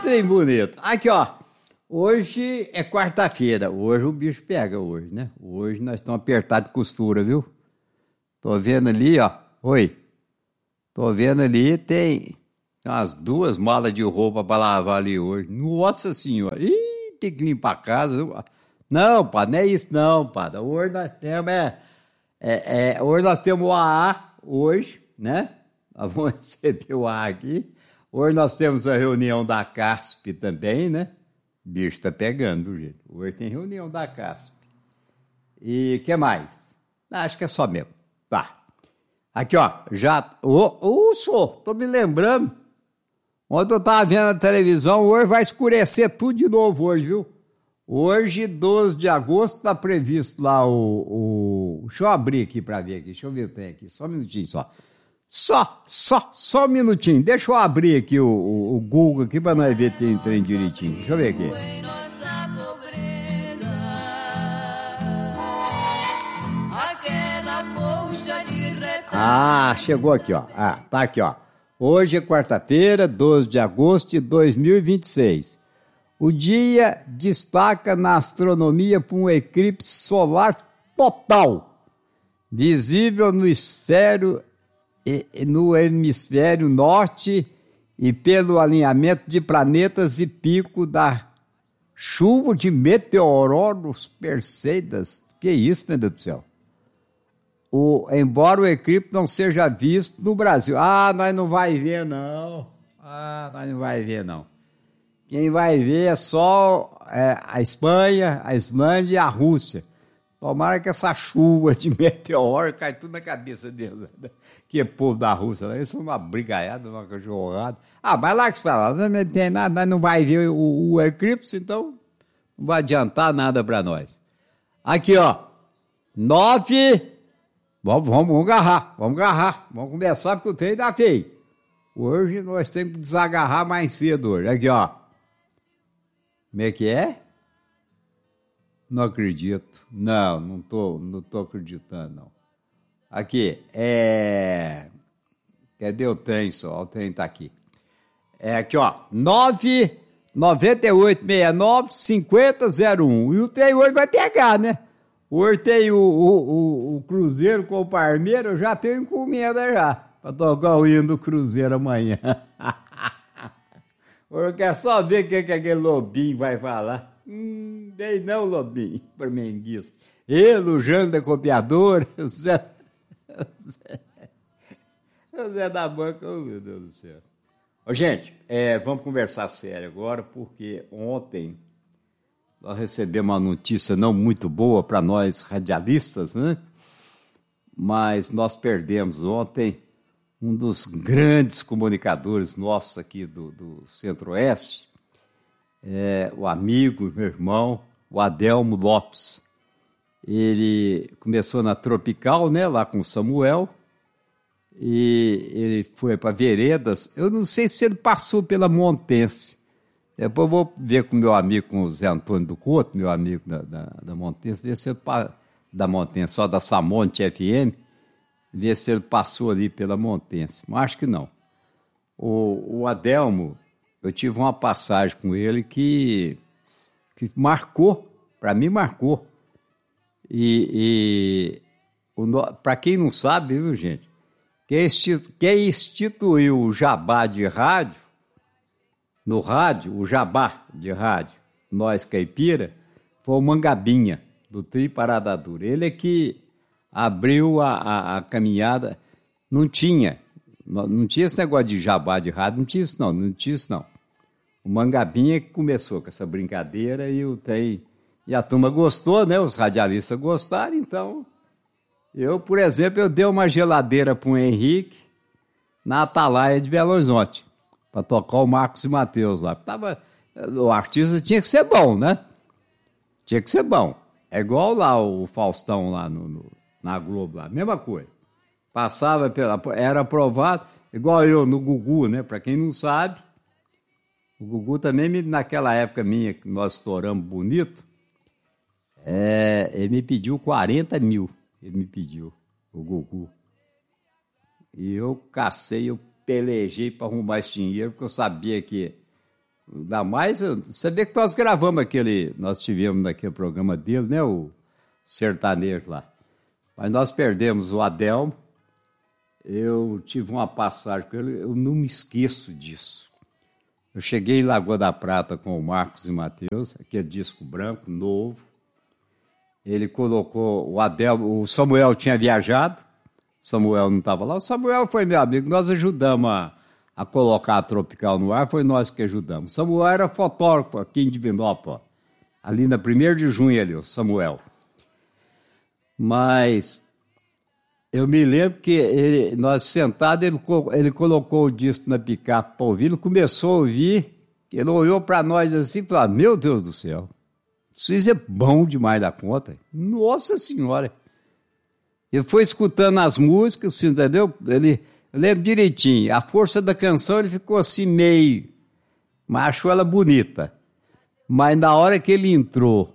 trem bonito. Aqui, ó. Hoje é quarta-feira. Hoje o bicho pega hoje, né? Hoje nós estamos apertados de costura, viu? Tô vendo ali, ó. Oi. Tô vendo ali, tem umas 2 malas de roupa para lavar ali hoje. Nossa Senhora. Ih, tem que limpar a casa. Não, pá, não é isso não, pá. Hoje nós temos hoje nós temos o AA, hoje, né? Nós vamos receber o AA aqui. Hoje nós temos a reunião da CASP também, né? O bicho está pegando, gente. Hoje tem reunião da CASP. E o que mais? Acho que é só mesmo. Tá. Aqui, ó. Já... senhor, tô me lembrando. Ontem eu tava vendo a televisão, hoje vai escurecer tudo de novo hoje, viu? Hoje, 12 de agosto, tá previsto lá Deixa eu abrir aqui para ver aqui. Deixa eu ver o que tem aqui. Só um minutinho, só. Só um minutinho. Deixa eu abrir aqui o Google aqui para nós ver se tem trem direitinho. Deixa eu ver aqui. Chegou aqui, ó. Tá aqui, ó. Hoje é quarta-feira, 12 de agosto de 2026. O dia destaca na astronomia por um eclipse solar total, visível no hemisfério norte e pelo alinhamento de planetas e pico da chuva de meteoros Perseidas. Que isso, meu Deus do céu? Embora o eclipse não seja visto no Brasil. Nós não vai ver, não. Nós não vai ver, não. Quem vai ver é só a Espanha, a Islândia e a Rússia. Tomara que essa chuva de meteoro cai tudo na cabeça deles. Que é povo da Rússia. Eles são uma brigaiada, uma cachorrada. Mas lá que se fala, não tem nada, nós não vai ver o eclipse, então não vai adiantar nada para nós. Aqui, ó. 9. Vamos agarrar. Vamos começar porque o trem tá feio. Hoje nós temos que desagarrar mais cedo hoje. Aqui, ó. Como é que é? Não acredito. Não tô acreditando, não. Aqui, Cadê o trem só? O trem tá aqui. Aqui, ó. 998695001. E o trem hoje vai pegar, né? Hoje tem o Cruzeiro com o Parmeira, eu já tenho encomenda já, para tocar o hino do Cruzeiro amanhã. Eu quero só ver o que aquele Lobinho vai falar. Bem não, Lobinho, flamenguista. Ele, o Jânio da Copiadora, o Zé da Banca, oh meu Deus do céu. Gente, vamos conversar sério agora, porque ontem nós recebemos uma notícia não muito boa para nós radialistas, né? Mas nós perdemos ontem um dos grandes comunicadores nossos aqui do Centro-Oeste, o amigo, meu irmão, o Adelmo Lopes. Ele começou na Tropical, né, lá com o Samuel, e ele foi para Veredas. Eu não sei se ele passou pela Montense. Depois eu vou ver com o meu amigo, com o Zé Antônio do Couto, meu amigo da Montense, ver se ele da Montense, só da Samonte FM, ver se ele passou ali pela Montense. Mas acho que não. O Adelmo, eu tive uma passagem com ele que marcou, para mim marcou. Para quem não sabe, viu, gente, quem instituiu o jabá de rádio, no rádio, o jabá de rádio, nós caipira, foi o Mangabinha, do Tri Parada Dura. Ele é que abriu a caminhada. Não tinha esse negócio de jabá de rádio, não tinha isso não. O Mangabinha que começou com essa brincadeira e a turma gostou, né? Os radialistas gostaram, então por exemplo, eu dei uma geladeira para o Henrique na Atalaia de Belo Horizonte, para tocar o Marcos e Mateus lá. O artista tinha que ser bom, né? Tinha que ser bom. É igual lá o Faustão lá na Globo, lá, mesma coisa. Passava era aprovado, igual eu no Gugu, né? Para quem não sabe, o Gugu também, naquela época minha, que nós estouramos bonito, ele me pediu 40 mil. Ele me pediu, o Gugu. E eu pelejei para arrumar esse dinheiro, porque eu sabia que Ainda mais, você vê que nós gravamos nós tivemos naquele programa dele, né, o sertanejo lá. Mas nós perdemos o Adelmo, eu tive uma passagem com ele, eu não me esqueço disso. Eu cheguei em Lagoa da Prata com o Marcos e Matheus, aquele disco branco, novo. Ele colocou o Adelmo, o Samuel tinha viajado, o Samuel não estava lá. O Samuel foi meu amigo, nós ajudamos a colocar a Tropical no ar, foi nós que ajudamos. O Samuel era fotógrafo aqui em Divinópolis, ali na 1º de junho, ali, o Samuel. Mas eu me lembro que nós sentados, ele colocou o disco na picape para ouvir, ele começou a ouvir, ele olhou para nós assim e falou, meu Deus do céu, isso é bom demais da conta. Nossa Senhora! Ele foi escutando as músicas, entendeu? Eu lembro direitinho, a força da canção ele ficou assim meio, mas achou ela bonita. Mas na hora que ele entrou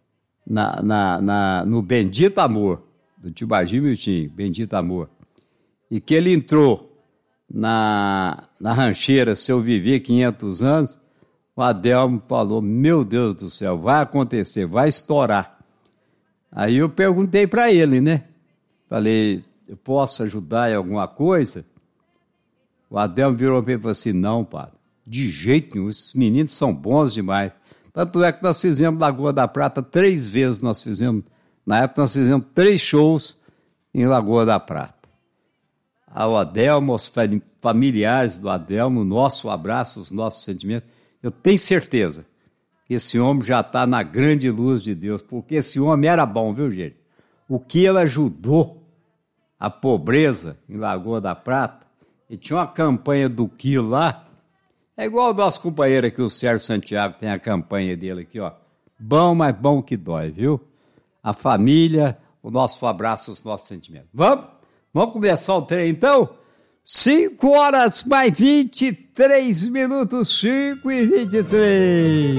no Bendito Amor, do Tibagi Miltinho, Bendito Amor, e que ele entrou na rancheira Se Eu Viver 500 Anos, o Adelmo falou, meu Deus do céu, vai acontecer, vai estourar. Aí eu perguntei para ele, né? Falei, eu posso ajudar em alguma coisa? O Adelmo virou para ele e falou assim, não, padre, de jeito nenhum, esses meninos são bons demais. Tanto é que nós fizemos Lagoa da Prata 3 vezes, na época nós fizemos 3 shows em Lagoa da Prata. Ao Adelmo, aos familiares do Adelmo, nosso abraço, os nossos sentimentos. Eu tenho certeza que esse homem já está na grande luz de Deus, porque esse homem era bom, viu, gente? O que ele ajudou a pobreza em Lagoa da Prata, e tinha uma campanha do quilo lá, é igual o nosso companheiro aqui, o Sérgio Santiago, tem a campanha dele aqui, ó. Bom, mas bom que dói, viu? A família, o nosso abraço, os nossos sentimentos. Vamos começar o trem, então? 5 horas mais 23 minutos, 5h23.